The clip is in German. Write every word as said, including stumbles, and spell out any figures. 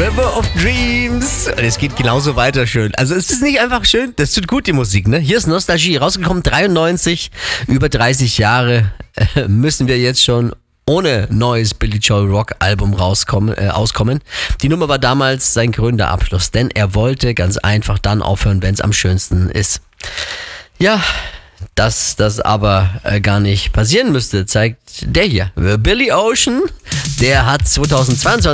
River of Dreams. Und es geht genauso weiter schön. Also ist es nicht einfach schön? Das tut gut, die Musik, ne? Hier ist Nostalgie, rausgekommen dreiundneunzig. Über dreißig Jahre äh, müssen wir jetzt schon ohne neues Billy Joel Rock Album rauskommen, äh, auskommen. Die Nummer war damals sein krönender Abschluss, denn er wollte ganz einfach dann aufhören, wenn es am schönsten ist. Ja, dass das aber äh, gar nicht passieren müsste, zeigt der hier. Billy Ocean, der hat zweitausendzweiundzwanzig